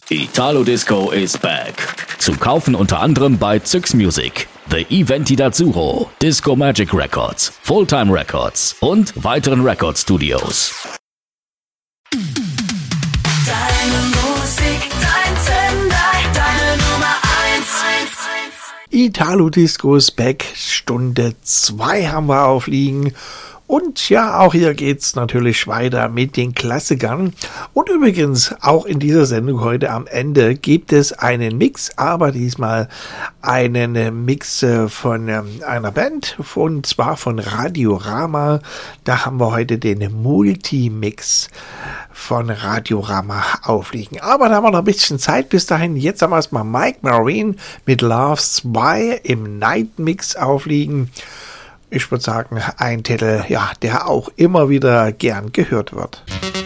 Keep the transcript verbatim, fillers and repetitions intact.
Italo Disco is back. Zu kaufen unter anderem bei Zyx Music, The Eventi d'Azzurro, Disco Magic Records, Fulltime Records und weiteren Record Studios. Deine Musik, dein Sender, deine Nummer eins. Italo Disco is back. Stunde zwei haben wir aufliegen. Und ja, auch hier geht's natürlich weiter mit den Klassikern. Und übrigens, auch in dieser Sendung heute am Ende gibt es einen Mix, aber diesmal einen Mix von einer Band, und zwar von Radiorama. Da haben wir heute den Multimix von Radiorama aufliegen. Aber da haben wir noch ein bisschen Zeit bis dahin. Jetzt haben wir erstmal Mike Marine mit Love zwei im Night Mix aufliegen. Ich würde sagen, ein Titel, ja, der auch immer wieder gern gehört wird.